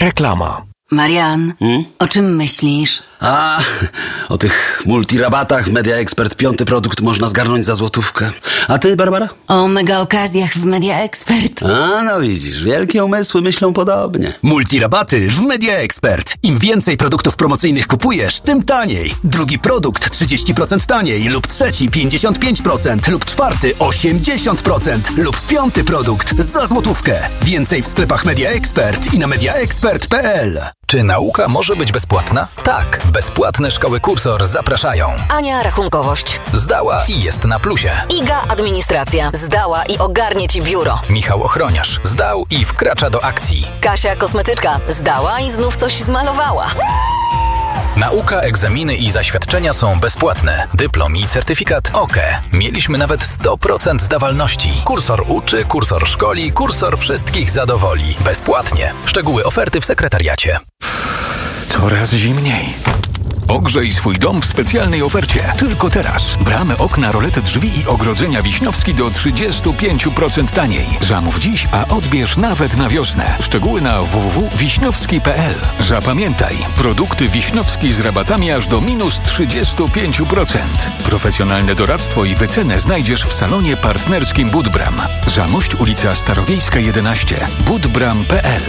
Reklama. Marian, o czym myślisz? O tych multirabatach Media Expert 5. produkt można zgarnąć za złotówkę. A ty, Barbara? O mega okazjach w Media Expert. No widzisz, wielkie umysły myślą podobnie. Multirabaty w Media Expert. Im więcej produktów promocyjnych kupujesz, tym taniej. Drugi produkt 30% taniej lub trzeci 55% lub czwarty 80% lub 5. produkt za złotówkę. Więcej w sklepach Media Expert i na mediaexpert.pl. Czy nauka może być bezpłatna? Tak, bezpłatne szkoły Kursor zapraszają. Ania rachunkowość. Zdała i jest na plusie. Iga administracja. Zdała i ogarnie ci biuro. Michał Ochroniarz. Zdał i wkracza do akcji. Kasia kosmetyczka. Zdała i znów coś zmalowała. Nauka, egzaminy i zaświadczenia są bezpłatne. Dyplom i certyfikat OKE. Mieliśmy nawet 100% zdawalności. Kursor uczy, Kursor szkoli, Kursor wszystkich zadowoli. Bezpłatnie. Szczegóły oferty w sekretariacie. Coraz zimniej. Ogrzej swój dom w specjalnej ofercie. Tylko teraz. Bramy, okna, rolety drzwi i ogrodzenia Wiśniowski do 35% taniej. Zamów dziś, a odbierz nawet na wiosnę. Szczegóły na www.wiśniowski.pl. Zapamiętaj. Produkty Wiśniowski z rabatami aż do minus 35%. Profesjonalne doradztwo i wycenę znajdziesz w salonie partnerskim Budbram. Zamość, ulica Starowiejska 11. budbram.pl.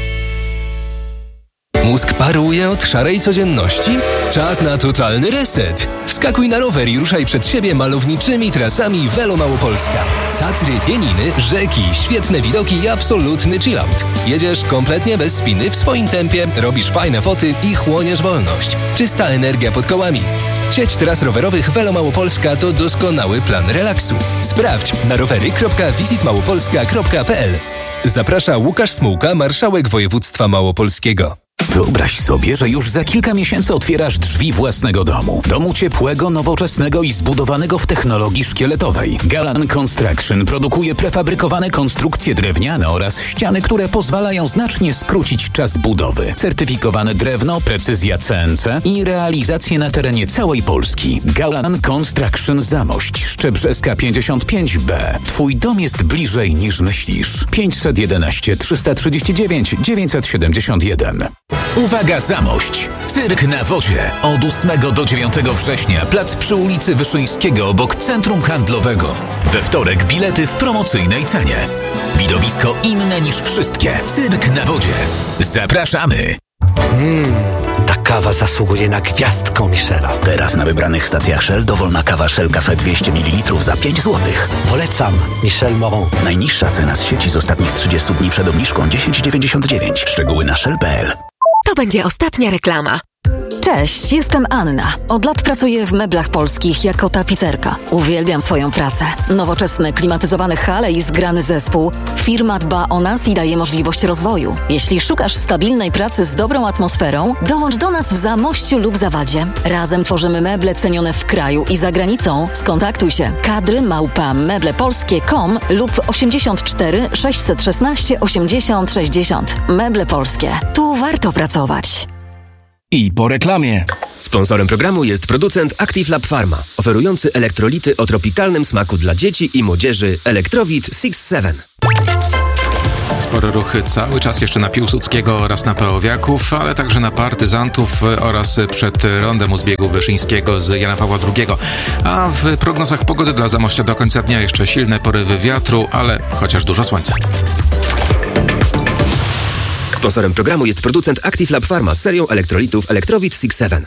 Mózg paruje od szarej codzienności? Czas na totalny reset. Wskakuj na rower i ruszaj przed siebie malowniczymi trasami Velo Małopolska. Tatry, pieniny, rzeki, świetne widoki i absolutny chillout. Jedziesz kompletnie bez spiny w swoim tempie, robisz fajne foty i chłoniesz wolność. Czysta energia pod kołami. Sieć tras rowerowych Velo Małopolska to doskonały plan relaksu. Sprawdź na rowery.visitmałopolska.pl. Zaprasza Łukasz Smułka, marszałek województwa małopolskiego. Wyobraź sobie, że już za kilka miesięcy otwierasz drzwi własnego domu. Domu ciepłego, nowoczesnego i zbudowanego w technologii szkieletowej. Galan Construction produkuje prefabrykowane konstrukcje drewniane oraz ściany, które pozwalają znacznie skrócić czas budowy. Certyfikowane drewno, precyzja CNC i realizacje na terenie całej Polski. Galan Construction Zamość, Szczebrzeska 55B. Twój dom jest bliżej niż myślisz. 511 339 971. Uwaga, Zamość! Cyrk na wodzie. Od 8 do 9 września. Plac przy ulicy Wyszyńskiego obok Centrum Handlowego. We wtorek bilety w promocyjnej cenie. Widowisko inne niż wszystkie. Cyrk na wodzie. Zapraszamy! Ta kawa zasługuje na gwiazdkę Michela. Teraz na wybranych stacjach Shell dowolna kawa Shell Cafe 200 ml za 5 zł. Polecam Michel Moron. Najniższa cena z sieci z ostatnich 30 dni przed obniżką 10,99. Szczegóły na shell.pl. To będzie ostatnia reklama. Cześć, jestem Anna. Od lat pracuję w Meblach Polskich jako tapicerka. Uwielbiam swoją pracę. Nowoczesne, klimatyzowane hale i zgrany zespół. Firma dba o nas i daje możliwość rozwoju. Jeśli szukasz stabilnej pracy z dobrą atmosferą, dołącz do nas w Zamościu lub Zawadzie. Razem tworzymy meble cenione w kraju i za granicą. Skontaktuj się. kadry@meblepolskie.com lub 84 616 80 60. Meble Polskie. Tu warto pracować. I po reklamie. Sponsorem programu jest producent Active Lab Pharma, oferujący elektrolity o tropikalnym smaku dla dzieci i młodzieży Electrowit 6-7. Spory ruchy cały czas jeszcze na Piłsudskiego oraz na Pałowiaków, ale także na partyzantów oraz przed rondem u zbiegu Wyszyńskiego z Jana Pawła II. A w prognozach pogody dla Zamościa do końca dnia jeszcze silne porywy wiatru, ale chociaż dużo słońca. Sponsorem programu jest producent Active Lab Pharma z serią elektrolitów Electrowit 6-7.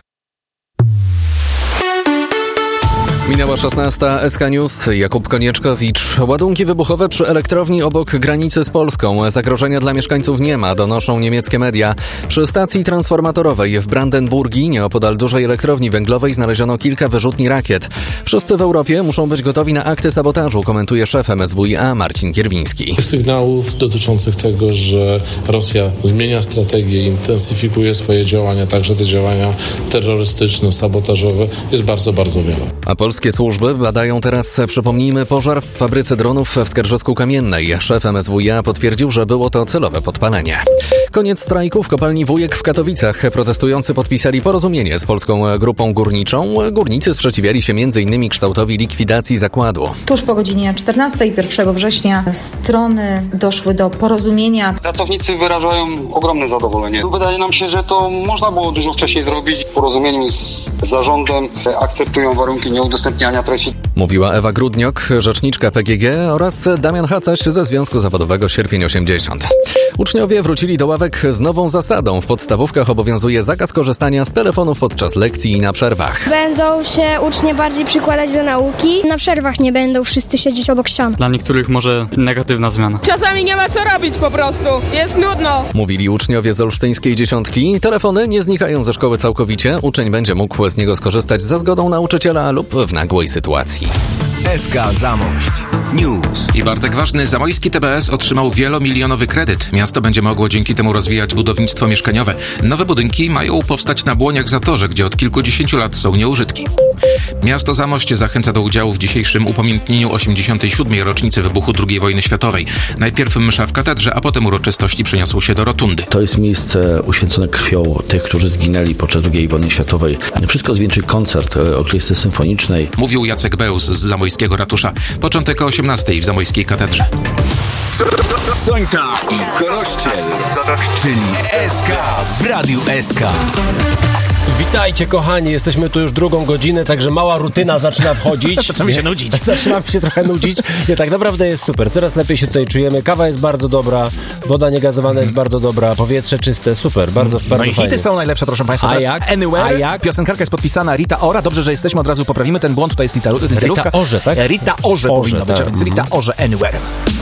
Minęła 16. SK News. Jakub Konieczkowicz. Ładunki wybuchowe przy elektrowni obok granicy z Polską. Zagrożenia dla mieszkańców nie ma, donoszą niemieckie media. Przy stacji transformatorowej w Brandenburgii, nieopodal dużej elektrowni węglowej, znaleziono kilka wyrzutni rakiet. Wszyscy w Europie muszą być gotowi na akty sabotażu, komentuje szef MSWiA Marcin Kierwiński. Sygnałów dotyczących tego, że Rosja zmienia strategię, intensyfikuje swoje działania, także te działania terrorystyczne, sabotażowe, jest bardzo, bardzo wiele. A polskie służby badają teraz, przypomnijmy, pożar w fabryce dronów w Skarżysku Kamiennej. Szef MSWiA potwierdził, że było to celowe podpalenie. Koniec strajku w kopalni Wujek w Katowicach. Protestujący podpisali porozumienie z Polską Grupą Górniczą. Górnicy sprzeciwiali się m.in. kształtowi likwidacji zakładu. Tuż po godzinie 14 1 września strony doszły do porozumienia. Pracownicy wyrażają ogromne zadowolenie. Wydaje nam się, że to można było dużo wcześniej zrobić. W porozumieniu z zarządem akceptują warunki nieudostępniania treści. Mówiła Ewa Grudniok, rzeczniczka PGG oraz Damian Hacaś ze Związku Zawodowego Sierpień 80. Uczniowie wrócili do ławek z nową zasadą. W podstawówkach obowiązuje zakaz korzystania z telefonów podczas lekcji i na przerwach. Będą się uczniowie bardziej przykładać do nauki. Na przerwach nie będą wszyscy siedzieć obok ścian. Dla niektórych może negatywna zmiana. Czasami nie ma co robić po prostu. Jest nudno. Mówili uczniowie z olsztyńskiej dziesiątki. Telefony nie znikają ze szkoły całkowicie. Uczeń będzie mógł z niego skorzystać za zgodą nauczyciela lub w nagłej sytuacji. SK Zamość News. I Bartek Ważny, zamojski TBS otrzymał wielomilionowy kredyt. Miasto będzie mogło dzięki temu rozwijać budownictwo mieszkaniowe. Nowe budynki mają powstać na Błoniach Zatorze, gdzie od kilkudziesięciu lat są nieużytki. Miasto Zamość zachęca do udziału w dzisiejszym upamiętnieniu 87. rocznicy wybuchu II wojny światowej. Najpierw msza w katedrze, a potem uroczystości przeniosły się do rotundy. To jest miejsce uświęcone krwią tych, którzy zginęli podczas II wojny światowej. Wszystko zwieńczy koncert Orkiestry Symfonicznej. Mówił Jacek Beus z zamojskiego ratusza. Początek o 18 w zamojskiej katedrze. Sońta i Korościel, czyli SK w Radiu SK. Witajcie kochani, jesteśmy tu już drugą godzinę, także mała rutyna zaczyna wchodzić. Zaczynamy się nudzić. Zaczynamy się trochę nudzić. Nie, tak naprawdę jest super, coraz lepiej się tutaj czujemy. Kawa jest bardzo dobra, woda niegazowana jest bardzo dobra, powietrze czyste, super, bardzo No i fajnie. hity są najlepsze, proszę Państwa. A Teraz jak? Anywhere. A jak? Piosenkarka jest podpisana Rita Ora. Dobrze, że jesteśmy, od razu poprawimy ten błąd. Tutaj jest literówka. Rita Orze, tak? Rita Orze powinno być, tak. a więc Rita Orze Anywhere.